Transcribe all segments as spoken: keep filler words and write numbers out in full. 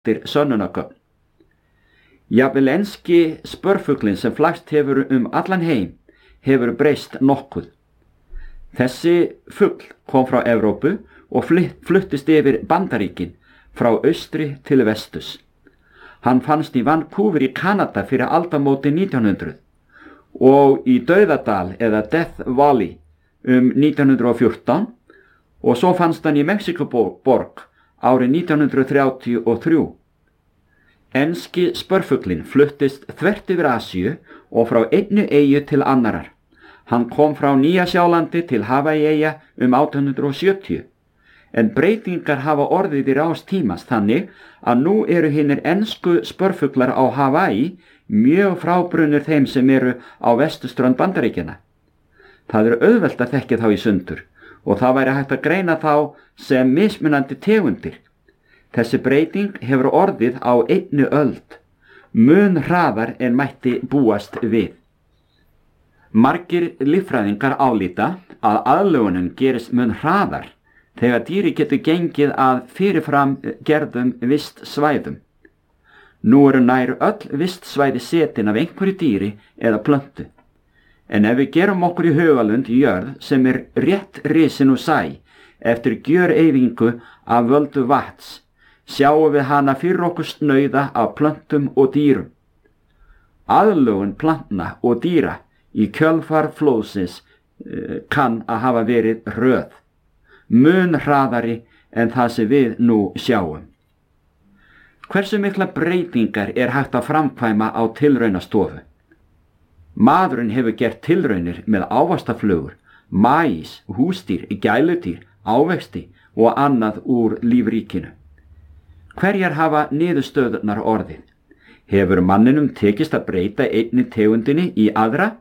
eftir sönnunargögn. Jafnvel enski spörfuglinn sem flagst hefur um allan heim hefur breyst nokkuð. Þessi fugl kom frá Evrópu og fluttist yfir Bandaríkin frá austri til vestus. Hann fannst í Vancouver í Kanada fyrir aldamótin nítján hundruð og í Dauðadal eða Death Valley um nítján hundruð og fjórtán og svo fannst hann í Mexíkóborg árið nítján hundruð þrjátíu og þrjú. Enski spörfuglinn fluttist þvert yfir Asíu og frá einni eyju til annarar. Hann kom frá Nýja-Sjálandi til Hawaii-eyja um átján hundruð og sjötíu, en breytingar hafa orðið í rás tímans þannig að nú eru hinir ensku spörfuglar á Hawaii mjög frábrunir þeim sem eru á vesturströnd Bandaríkjanna. Það er auðvelt að þekkja þá í sundur og það væri hægt að greina þá sem mismunandi tegundir. Þessi breyting hefur orðið á einni öld, mun hraðar en mætti búast við. Margir líffræðingar álíta að aðlögunin gerist mun hraðar þegar dýri getur gengið að fyrirfram gerðum vistsvæðum. Nú eru nær öll vistsvæði setin af einhverju dýri eða plöntu. En ef við gerum okkur í hugalund í jörð sem er rétt risin úr sæ eftir gjöreyfingu af völdu vatns, sjáum við hana fyrir okkur snauða af plöntum og dýrum. Aðlögun plantna og dýra í kjölfar flóðsins uh, kann að hafa verið hröð, mun hraðari en það sem við nú sjáum. Hversu mikla breytingar er hægt að framkvæma á tilraunastofu? Maðurinn hefur gert tilraunir með ávaxtaflugur, maís, húsdýr, gæludýr, ávexti og annað úr lífríkinu. Hverjar hafa niðurstöðurnar orðið? Hefur manninum tekist að breyta einni tegundinni í aðra?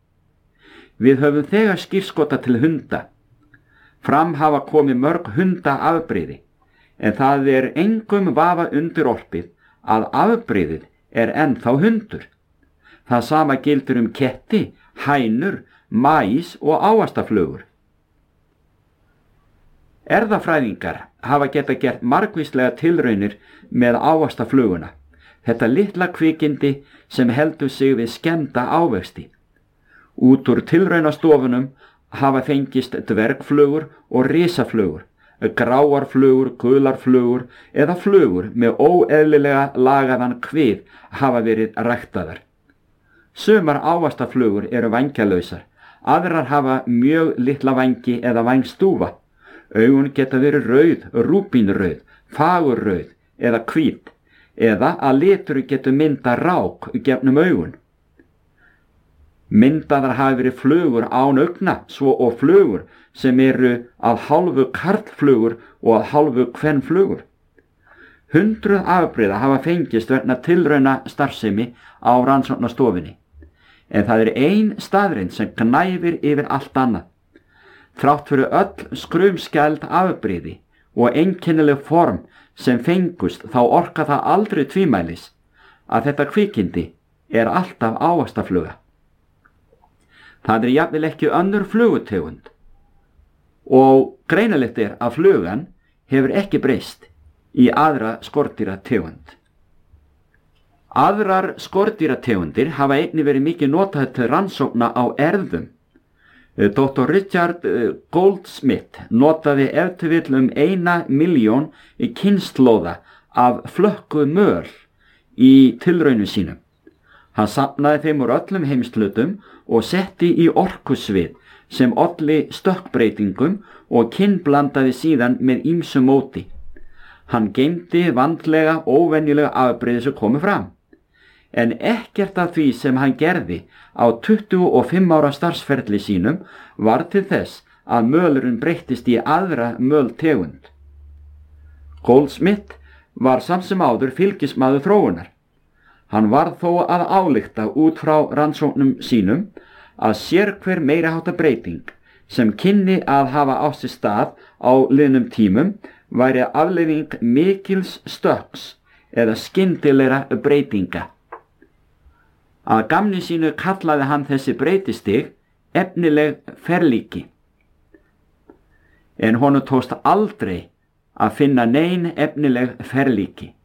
Við höfum þegar skírskota til hunda. Fram hafa komið mörg hundaafbrigði, en það er engum vafa undirorpið að afbrigðið er ennþá hundur. Það sama gildir um ketti, hænur, maís og ávaxtaflugur. Erfðafræðingar hafa geta gert margvíslega tilraunir með ávaxtafluguna, þetta litla kvikindi sem heldur sig við skemmda ávexti. Út úr tilraunastofunum hafa fengist dvergflugur og risaflugur, gráarflugur, gularflugur eða flugur með óeðlilega lagaðan kvið hafa verið ræktaðar. Sumar ávaxtaflugur eru vængjalausar, aðrar hafa mjög litla vængi eða vængstúfa. Augun geta verið rauð, rúbínrauð, fagurrauð eða hvít, eða að litur getur mynda rák gefnum augun. Myndaðar hafa verið flugur án augna, svo og flugur sem eru að hálfu karlflugur og að hálfu kvenflugur. Hundruð afbrigða hafa fengist vegna tilrauna starfsemi á rannsóknastofunni, en það er ein staðreynd sem gnæfir yfir allt annað. Þrátt fyrir öll skrumskæld afbrigði og einkennileg form sem fengust þá orka það aldrei tvímælis að þetta kvikindi er alltaf ávaxtafluga. Það er jafnvel ekki önnur flugutegund og greinilegt er að flugan hefur ekki breyst í aðra skordýrategund. Aðrar skordýrategundir hafa einnig verið mikið notaðar til rannsókna á erfðum. doktor Richard Goldsmith notaði ef til vill um eina milljón kynslóða af flökkuð möl í tilraunum sínum. Hann safnaði þeim úr öllum heimslutum og setti í orkusvið sem olli stökkbreytingum og kynblandaði síðan með ýmsu móti. Hann geymdi vandlega óvenjulega afbrigði sem komu fram. En ekkert af því sem hann gerði á tuttugu og fimm ára starfsferli sínum var til þess að mölurinn breyttist í aðra möltegund. Goldsmith var samt sem áður fylgismaður þróunar. Hann varð þó að álykta út frá rannsóknum sínum að sérhver meiriháttar breyting sem kynni að hafa á sér stað á liðnum tímum væri afleiðing mikils stökks eða skyndilegra breytinga. Að gamni sínu kallaði hann þessi breytistig efnileg ferlíki. En honum tókst aldrei að finna nein efnileg ferlíki.